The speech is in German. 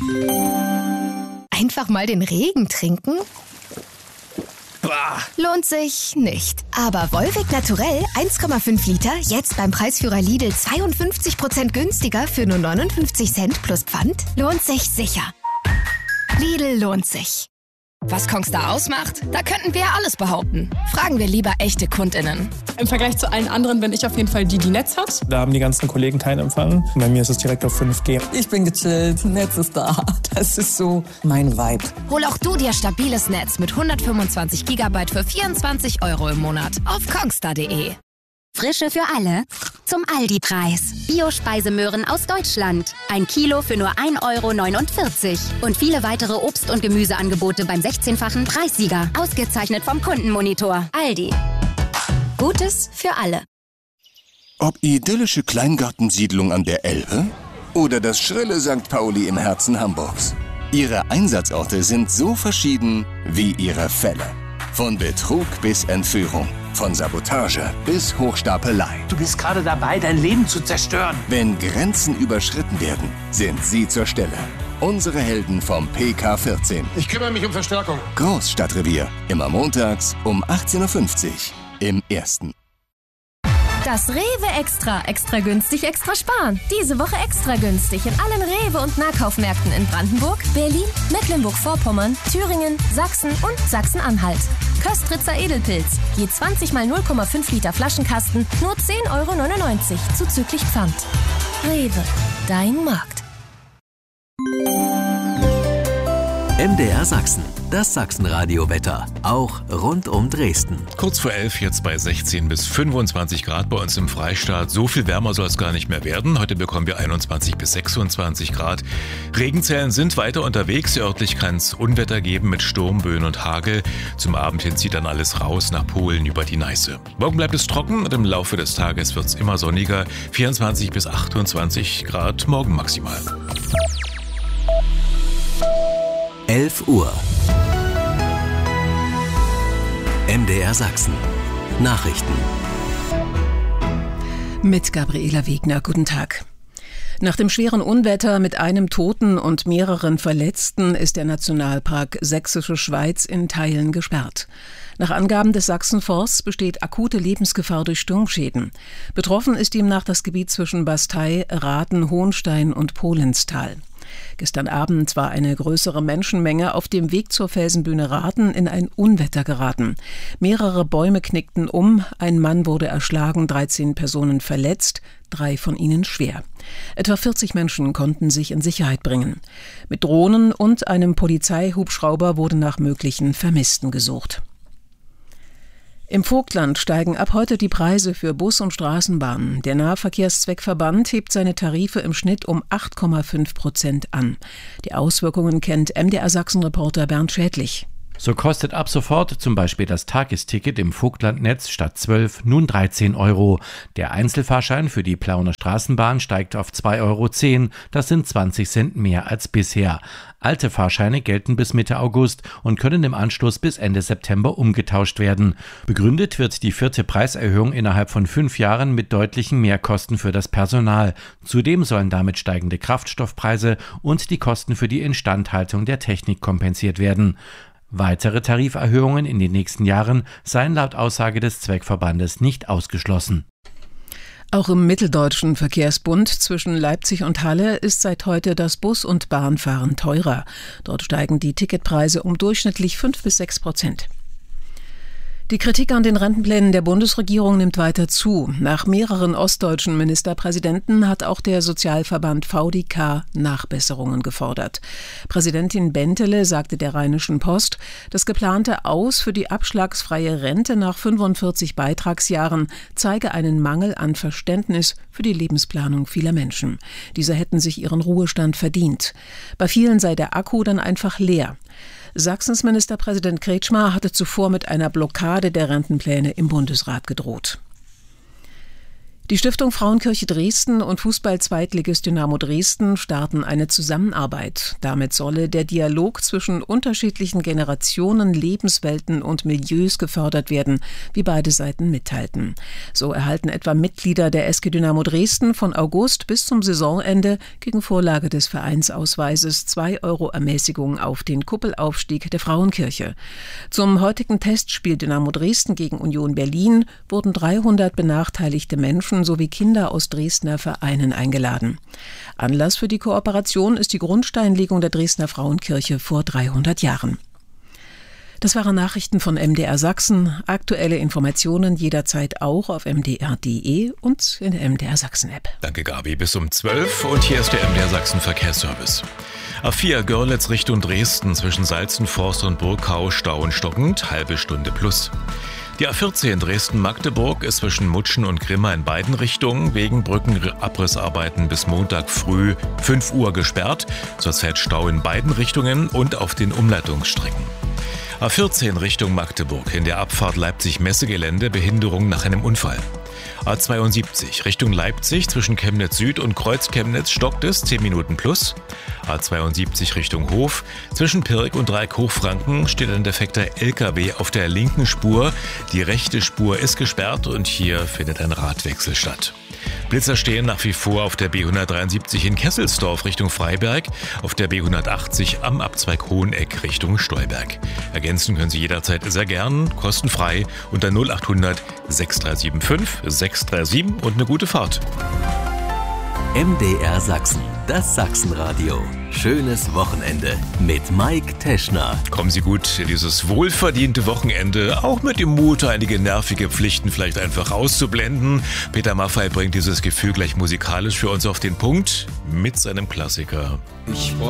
Einfach mal den Regen trinken? Lohnt sich nicht. Aber Volvic Naturell 1,5 Liter, jetzt beim Preisführer Lidl 52% günstiger für nur 59 Cent plus Pfand, lohnt sich sicher. Lidl lohnt sich. Was Kongstar ausmacht? Da könnten wir ja alles behaupten. Fragen wir lieber echte KundInnen. Im Vergleich zu allen anderen bin ich auf jeden Fall die Netz hat. Da haben die ganzen Kollegen keinen Empfang. Bei mir ist es direkt auf 5G. Ich bin gechillt, Netz ist da. Das ist so mein Vibe. Hol auch du dir stabiles Netz mit 125 GB für 24 € im Monat auf kongstar.de. Frische für alle zum Aldi-Preis. Bio-Speisemöhren aus Deutschland. 1 Kilo für nur 1,49 € Und viele weitere Obst- und Gemüseangebote beim 16-fachen Preissieger. Ausgezeichnet vom Kundenmonitor. Aldi. Gutes für alle. Ob idyllische Kleingartensiedlung an der Elbe oder das schrille St. Pauli im Herzen Hamburgs. Ihre Einsatzorte sind so verschieden wie ihre Fälle. Von Betrug bis Entführung. Von Sabotage bis Hochstapelei. Du bist gerade dabei, dein Leben zu zerstören. Wenn Grenzen überschritten werden, sind sie zur Stelle. Unsere Helden vom PK14. Ich kümmere mich um Verstärkung. Großstadtrevier. Immer montags um 18:50 Uhr im Ersten. Das Rewe Extra. Extra günstig, extra sparen. Diese Woche extra günstig in allen Rewe- und Nahkaufmärkten in Brandenburg, Berlin, Mecklenburg-Vorpommern, Thüringen, Sachsen und Sachsen-Anhalt. Köstritzer Edelpilz. Je 20 mal 0,5 Liter Flaschenkasten, nur 10,99 € zuzüglich Pfand. Rewe. Dein Markt. MDR Sachsen, das Sachsenradio-Wetter, auch rund um Dresden. Kurz vor 11, jetzt bei 16 bis 25 Grad bei uns im Freistaat. So viel wärmer soll es gar nicht mehr werden. Heute bekommen wir 21 bis 26 Grad. Regenzellen sind weiter unterwegs. Örtlich kann es Unwetter geben mit Sturmböen und Hagel. Zum Abend hin zieht dann alles raus nach Polen über die Neiße. Morgen bleibt es trocken und im Laufe des Tages wird es immer sonniger. 24 bis 28 Grad morgen maximal. 11 Uhr. MDR Sachsen. Nachrichten. Mit Gabriela Wegner. Guten Tag. Nach dem schweren Unwetter mit einem Toten und mehreren Verletzten ist der Nationalpark Sächsische Schweiz in Teilen gesperrt. Nach Angaben des Sachsenforsts besteht akute Lebensgefahr durch Sturmschäden. Betroffen ist demnach das Gebiet zwischen Bastei, Rathen, Hohenstein und Polenstal. Gestern Abend war eine größere Menschenmenge auf dem Weg zur Felsenbühne Rathen in ein Unwetter geraten. Mehrere Bäume knickten um, ein Mann wurde erschlagen, 13 Personen verletzt, 3 von ihnen schwer. Etwa 40 Menschen konnten sich in Sicherheit bringen. Mit Drohnen und einem Polizeihubschrauber wurde nach möglichen Vermissten gesucht. Im Vogtland steigen ab heute die Preise für Bus und Straßenbahn. Der Nahverkehrszweckverband hebt seine Tarife im Schnitt um 8,5% an. Die Auswirkungen kennt MDR-Sachsen-Reporter Bernd Schädlich. So kostet ab sofort zum Beispiel das Tagesticket im Vogtlandnetz statt 12 nun 13 €. Der Einzelfahrschein für die Plauner Straßenbahn steigt auf 2,10 €. Das sind 20 Cent mehr als bisher. Alte Fahrscheine gelten bis Mitte August und können im Anschluss bis Ende September umgetauscht werden. Begründet wird die 4. Preiserhöhung innerhalb von 5 Jahren mit deutlichen Mehrkosten für das Personal. Zudem sollen damit steigende Kraftstoffpreise und die Kosten für die Instandhaltung der Technik kompensiert werden. Weitere Tariferhöhungen in den nächsten Jahren seien laut Aussage des Zweckverbandes nicht ausgeschlossen. Auch im Mitteldeutschen Verkehrsbund zwischen Leipzig und Halle ist seit heute das Bus- und Bahnfahren teurer. Dort steigen die Ticketpreise um durchschnittlich 5 bis 6%. Die Kritik an den Rentenplänen der Bundesregierung nimmt weiter zu. Nach mehreren ostdeutschen Ministerpräsidenten hat auch der Sozialverband VDK Nachbesserungen gefordert. Präsidentin Bentele sagte der Rheinischen Post, das geplante Aus für die abschlagsfreie Rente nach 45 Beitragsjahren zeige einen Mangel an Verständnis für die Lebensplanung vieler Menschen. Diese hätten sich ihren Ruhestand verdient. Bei vielen sei der Akku dann einfach leer. Sachsens Ministerpräsident Kretschmer hatte zuvor mit einer Blockade der Rentenpläne im Bundesrat gedroht. Die Stiftung Frauenkirche Dresden und Fußball-Zweitligist Dynamo Dresden starten eine Zusammenarbeit. Damit solle der Dialog zwischen unterschiedlichen Generationen, Lebenswelten und Milieus gefördert werden, wie beide Seiten mitteilten. So erhalten etwa Mitglieder der SG Dynamo Dresden von August bis zum Saisonende gegen Vorlage des Vereinsausweises 2 € Ermäßigung auf den Kuppelaufstieg der Frauenkirche. Zum heutigen Testspiel Dynamo Dresden gegen Union Berlin wurden 300 benachteiligte Menschen sowie Kinder aus Dresdner Vereinen eingeladen. Anlass für die Kooperation ist die Grundsteinlegung der Dresdner Frauenkirche vor 300 Jahren. Das waren Nachrichten von MDR Sachsen. Aktuelle Informationen jederzeit auch auf mdr.de und in der MDR Sachsen-App. Danke, Gabi. Bis um 12 und hier ist der MDR Sachsen Verkehrsservice. A4 Görlitz Richtung Dresden zwischen Salzenforst und Burgkau Stau und stockend, halbe Stunde plus. Die A14 Dresden-Magdeburg ist zwischen Mutschen und Grimma in beiden Richtungen wegen Brückenabrissarbeiten bis Montag früh 5 Uhr gesperrt. Zurzeit Stau in beiden Richtungen und auf den Umleitungsstrecken. A14 Richtung Magdeburg in der Abfahrt Leipzig-Messegelände Behinderung nach einem Unfall. A72 Richtung Leipzig zwischen Chemnitz Süd und Kreuz-Chemnitz stockt es 10 Minuten plus. A72 Richtung Hof zwischen Pirk und Dreieck Hochfranken steht ein defekter LKW auf der linken Spur. Die rechte Spur ist gesperrt und hier findet ein Radwechsel statt. Blitzer stehen nach wie vor auf der B173 in Kesselsdorf Richtung Freiberg, auf der B180 am Abzweig Hoheneck Richtung Stolberg. Ergänzen können Sie jederzeit sehr gern, kostenfrei unter 0800 6375 637 und eine gute Fahrt. MDR Sachsen, das Sachsenradio. Schönes Wochenende mit Mike Teschner. Kommen Sie gut in dieses wohlverdiente Wochenende, auch mit dem Mut, einige nervige Pflichten vielleicht einfach auszublenden. Peter Maffay bringt dieses Gefühl gleich musikalisch für uns auf den Punkt mit seinem Klassiker.